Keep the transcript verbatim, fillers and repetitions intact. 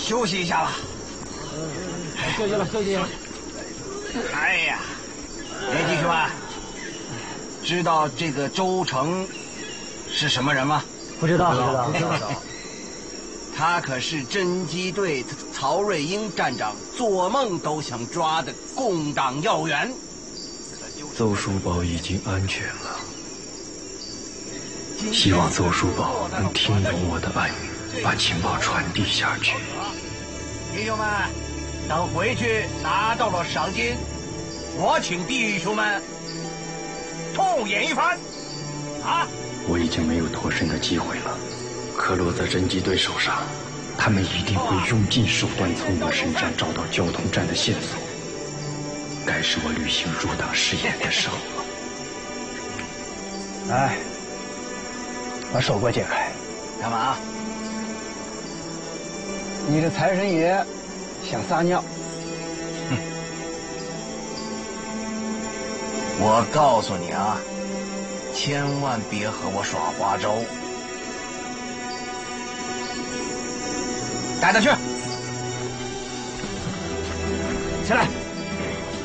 休息一下吧。 休息了，休息了。 哎呀，哎，弟兄们，知道这个周成是什么人吗？ 不知道，不知道， 不知道。 他可是侦缉队曹瑞英站长做梦都想抓的共党要员。 邹叔宝已经安全了，希望邹叔宝能听懂我的暗语，把情报传递下去。 弟兄们，等回去拿到了赏金，我请弟兄们痛饮一番。啊！ 我已经没有脱身的机会了，可落在侦缉队手上，他们一定会用尽手段从我身上找到交通站的线索。该是我履行入党誓言的时候了。 哎，把手给我解开！ 干嘛？ 你这财神爷想撒尿？ 哼！我告诉你啊，千万别和我耍花招。带他去，起来。